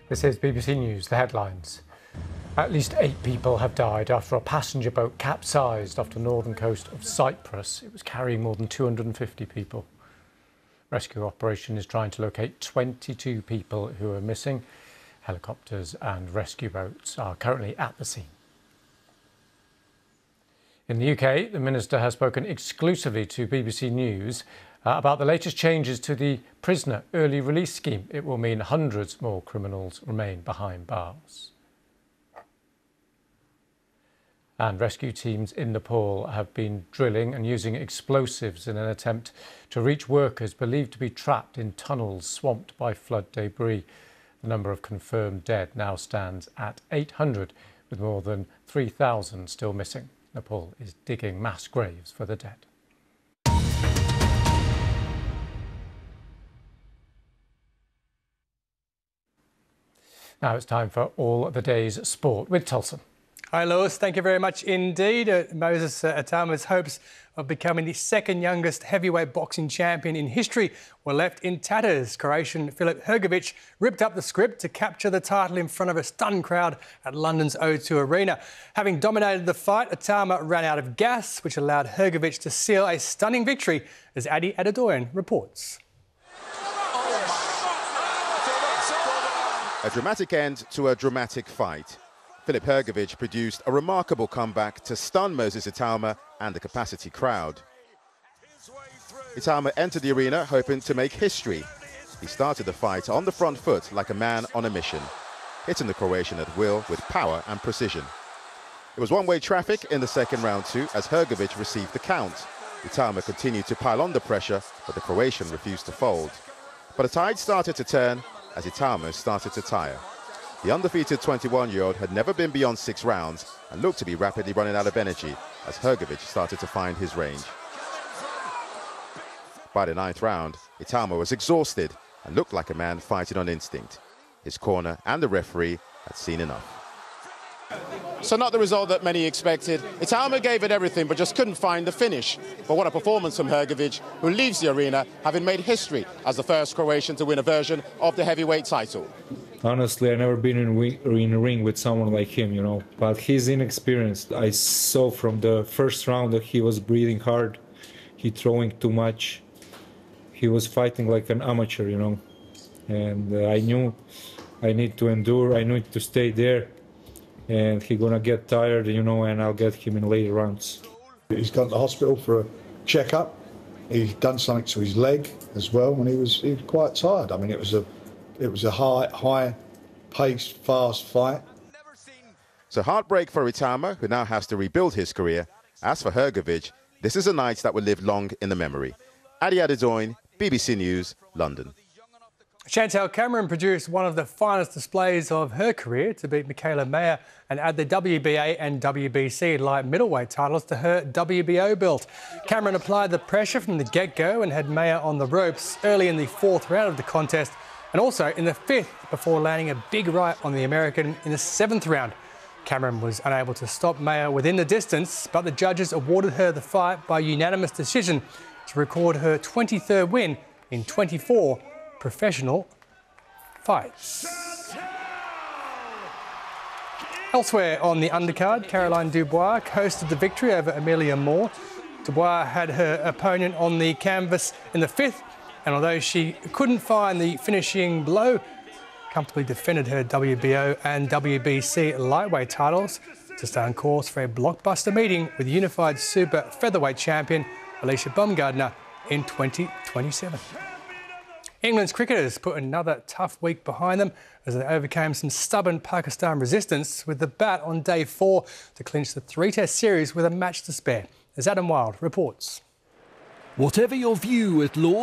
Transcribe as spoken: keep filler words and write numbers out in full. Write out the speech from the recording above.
This is B B C News, the headlines. At least eight people have died after a passenger boat capsized off the northern coast of Cyprus. It was carrying more than two hundred fifty people. Rescue operation is trying to locate twenty-two people who are missing. Helicopters and rescue boats are currently at the scene. In the U K, the Minister has spoken exclusively to B B C News uh, about the latest changes to the prisoner early release scheme. It will mean hundreds more criminals remain behind bars. And rescue teams in Nepal have been drilling and using explosives in an attempt to reach workers believed to be trapped in tunnels swamped by flood debris. The number of confirmed dead now stands at eight hundred, with more than three thousand still missing. Nepal is digging mass graves for the dead. Now it's time for all the day's sport with Tulson. Hi Lewis, thank you very much indeed. Uh, Moses uh, Itaama's hopes of becoming the second youngest heavyweight boxing champion in history were left in tatters. Croatian Filip Hrgović ripped up the script to capture the title in front of a stunned crowd at London's O two Arena. Having dominated the fight, Itaama ran out of gas, which allowed Hrgović to seal a stunning victory, as Adi Adedoyan reports. A dramatic end to a dramatic fight. Filip Hrgović produced a remarkable comeback to stun Moses Itaama and the capacity crowd. Itaama entered the arena hoping to make history. He started the fight on the front foot like a man on a mission, hitting the Croatian at will with power and precision. It was one-way traffic in the second round too, as Hrgović received the count. Itaama continued to pile on the pressure, but the Croatian refused to fold. But the tide started to turn as Itaama started to tire. The undefeated twenty-one-year-old had never been beyond six rounds and looked to be rapidly running out of energy as Hrgović started to find his range. By the ninth round, Itaama was exhausted and looked like a man fighting on instinct. His corner and the referee had seen enough. So not the result that many expected. Itaama gave it everything but just couldn't find the finish. But what a performance from Hrgović, who leaves the arena having made history as the first Croatian to win a version of the heavyweight title. Honestly, I've never been in, in a ring with someone like him, you know, but he's inexperienced. I saw from the first round that he was breathing hard, he throwing too much. He was fighting like an amateur, you know, and uh, I knew I need to endure, I need to stay there, and he's gonna get tired, you know, and I'll get him in later rounds. He's gone to the hospital for a checkup. He's done something to his leg as well, and he was, he was quite tired. I mean, it was a It was a high, high-paced, fast fight. So heartbreak for Itaama, who now has to rebuild his career. As for Hrgović, this is a night that will live long in the memory. Adi Adedoyan, B B C News, London. Chantel Cameron produced one of the finest displays of her career to beat Mikaela Mayer and add the W B A and W B C light middleweight titles to her W B O belt. Cameron applied the pressure from the get-go and had Mayer on the ropes early in the fourth round of the contest, and also in the fifth, before landing a big right on the American in the seventh round. Cameron was unable to stop Mayer within the distance, but the judges awarded her the fight by unanimous decision to record her twenty-third win in twenty-four professional fights. Elsewhere on the undercard, Caroline Dubois coasted the victory over Amelia Moore. Dubois had her opponent on the canvas in the fifth, and although she couldn't find the finishing blow, comfortably defended her W B O and W B C lightweight titles to stay on course for a blockbuster meeting with unified super featherweight champion Alicia Baumgardner in twenty twenty-seven. England's cricketers put another tough week behind them as they overcame some stubborn Pakistan resistance with the bat on day four to clinch the three-test series with a match to spare. As Adam Wilde reports. Whatever your view at Lord